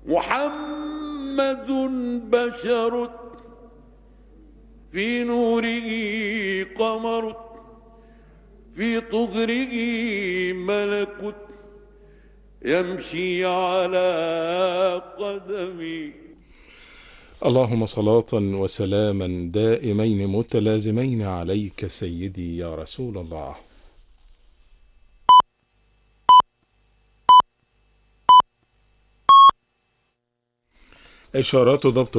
محمد بشر في نوره قمر، في طهره ملك يمشي على قدمي. اللهم صلاة وسلاما دائمين متلازمين عليك سيدي يا رسول الله. إشارات ضبط